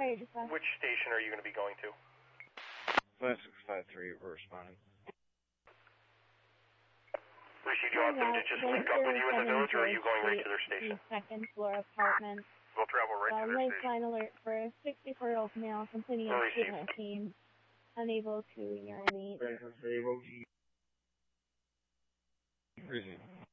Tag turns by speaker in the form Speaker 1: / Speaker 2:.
Speaker 1: Hey, dispatch.
Speaker 2: Which station are you going to be going to?
Speaker 3: 5653, we're responding.
Speaker 2: Rishi, do you want them to just link up with you in the village, or are you going right to their station?
Speaker 1: Second floor apartment.
Speaker 2: We'll travel right to their
Speaker 1: Late
Speaker 2: station.
Speaker 1: line alert for a 64-year-old male completing a treatment routine, unable to urinate.
Speaker 3: Receive.